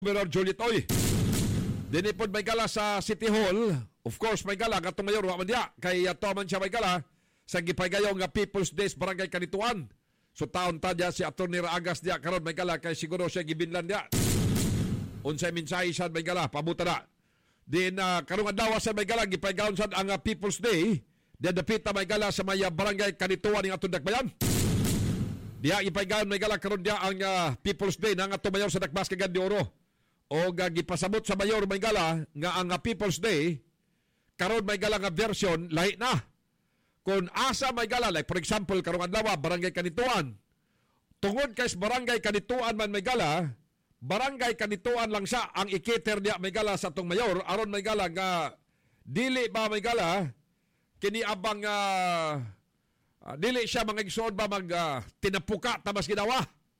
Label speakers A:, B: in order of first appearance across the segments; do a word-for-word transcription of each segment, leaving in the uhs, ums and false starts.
A: Mayor Juliet Oy. Dinipod may gala sa City Hall. Of course, may gala. Katong mayor, wa man diya. Kay ato man siya may gala. Sa gipaygayo nga People's Days Barangay Kanituan. So taon ta diya si Atty. Raagas diya. Karon may gala. Kay siguro siya gibinlan diya. Unsay mensahe siya may gala. Pabuta na. Din uh, karong adlaw sa may gala. Gipaygayon sa ang uh, People's Day. Diya dapita may gala sa may uh, Barangay Kanituan ng atong Dakbayan. Diya ipaygayon may gala. Karon diya ang uh, People's Day ng atong mayor sa Dakbas Cagayan de Oro. O uh, gipasabot sa mayor may gala nga ang uh, People's Day karon may gala nga version lahi na. Kung asa may gala, like for example, karong adlaw Barangay Kanituan. Tungod kay Barangay Kanituan man may gala, Barangay Kanituan lang siya ang ikiter niya may gala sa tong mayor aron may gala nga dili ba may gala kini abang uh, uh, dili siya mga igsoon ba mag uh, tinapuka tamas ginawa.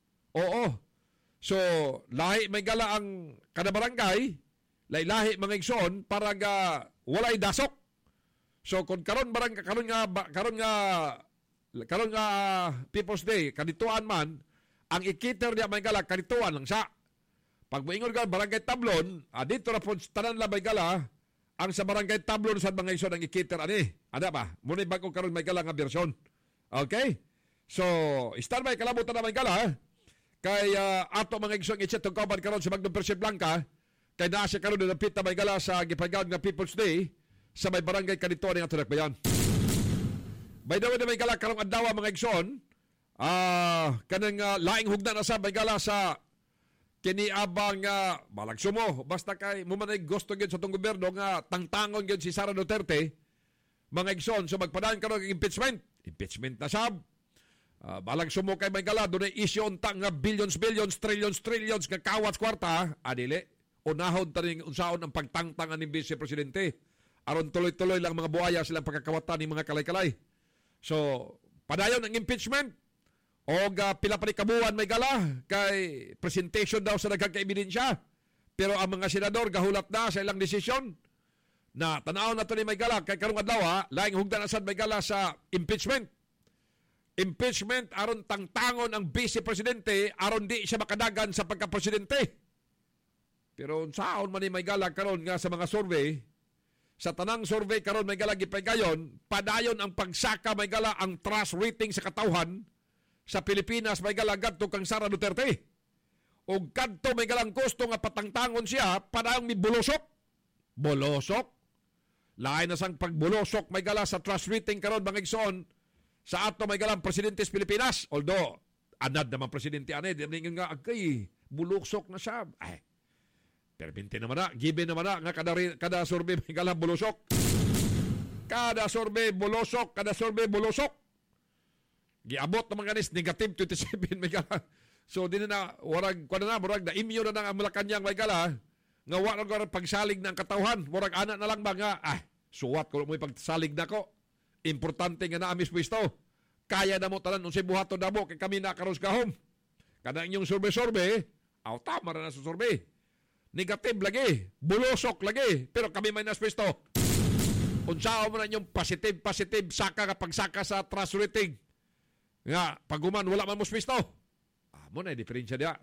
A: Oo. So, lahi may gala ang kada barangay, lahi-lahi mga igsoon para ga walay dasok. So, kung karon barang karon nga karon nga karon nga uh, People's Day kanituan man, ang ikiter niya may gala kanituan lang siya. Pag moingon ka barangay Tablon, ah, dito ra po tanan la may gala ang sa barangay Tablon sa mga igsoon ang ikiter ani. Ada ba? Muna bago karon may gala nga bersyon. Okay? So, start by kalabutan na may gala. Eh? Kay uh, ato mga igsoong itset tong kauban karon sa Magdong Persia Blanca kay naa siya karon na pita may gala sa gipaygayon nga People's Day sa may barangay Kanituan ng atong Dakbayan. By the way na may gala karong adlaw mga igsoon ah uh, kanang uh, laing hugdan na sa may gala sa kini abang uh, balag sumo basta kay mo man gusto gyud sa tong gobyerno nga tangtangon gyud si Sara Duterte mga igsoon so magpadaan karon og impeachment impeachment na sab. Uh, balang sumo kay may gala, doon ay issue untang nga billions, billions, trillions, trillions nga kawat kwarta, adili, unahon taning unsaon ang pagtangtangan ni Vice Presidente. Aron tuloy-tuloy lang mga buhaya silang pagkakawatan ni mga kalay-kalay. So, padayon ang impeachment. O uh, pila pa ni kabuan may gala, kay presentation daw sa nagkaka-ebidensya. Pero ang mga senador, gahulat na sa ilang desisyon. Na tanaw na to ni may gala, kay karong adlaw, laing hugdan asad may gala sa impeachment. Impeachment aron tangtangon ang Vice Presidente aron di siya makadagan sa pagka-presidente. Pero unsaon man ni may gala karon nga sa mga survey, sa tanang survey karon may gala gipaygayon, padayon ang pagsaka may gala ang trust rating sa katawhan sa Pilipinas may gala gadto kang Sara Duterte. O kadto may galang gusto nga patangtangon siya padayong mi bulosok. Bolosok. Lain na sang pagbulosok may gala sa trust rating karon mga igsoon sa ato may galang presidente sa Pilipinas. Although, anad naman presidente anay, dinigin nga, agay, buluksok na siya. Ay, perpinte naman na, given naman na, nga kada, kada survey may galang bulusok. Kada survey bulusok, kada survey bulusok. Giabot naman ganis, negative twenty-seven may galang. So, din na, warag, kwa na na, warag, na imyo na ng Malacanang may galang, nga warag warag pagsalig ng katawhan, warag anak na lang ba nga, ah, suwat ko mo pagsalig na ko. Importante nga na amis pwisto. Kaya na mo tanan unsay buhaton na mo kay kami na karos gahom. Kada inyong survey-survey, aw tama na sa survey. Negative lagi, bulosok lagi, pero kami may nas pwisto. Unsao mo na inyong positive-positive saka kapag saka sa trust rating. Nga, paguman wala man mo pwisto. Ah, mo na diferensya dia.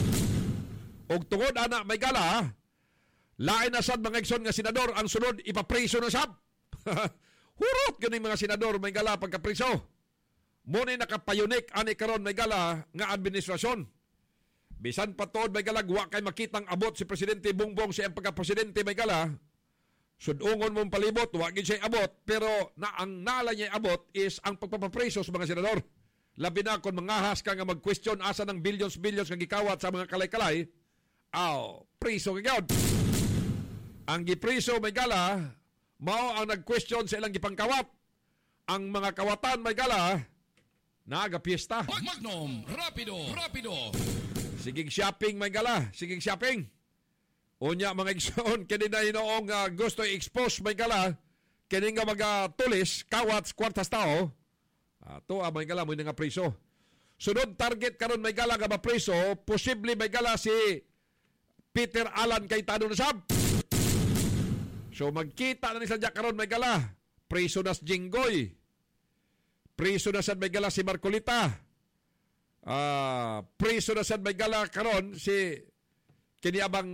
A: Og tungod ana may gala, lain na sad mga igsoon nga senador ang sunod ipapriso na sab. Hurot ganing mga senador may gala pagkapriso. Muna nakapayunik ani karon may gala nga administrasyon. Bisan patod may gala wa kay makitang abot si Presidente Bongbong sa pagka-presidente may gala. Sudungon mong palibot, wa gid siya abot, pero na ang nala niya abot is ang pagpapapriso sa mga senador. Labi na kung mangahas ka nga mag-question asa ng billions billions nga gikawat sa mga kalay-kalay. Aw, priso gyud. Ang gipriso may gala mao ang nag-question sa ilang gipangkawat. Ang mga kawatan may gala, nagapiesta.
B: Magnum, rapido, rapido.
A: Sigig shopping may gala, sigig shopping. Unya mga igsoon, kini na inoong uh, gusto i-expose may gala, kini nga mga tulis, kawat, kwartas tao, uh, to uh, may gala mo nga priso. Sunod target karon may gala nga mapriso, posible may gala si Peter Alan Cayetano na sab. So magkita na ni sadya karon may gala. Priso na si Jinggoy. Priso na sad may gala si Marcolita. Ah, uh, priso na sad may gala karon si kini abang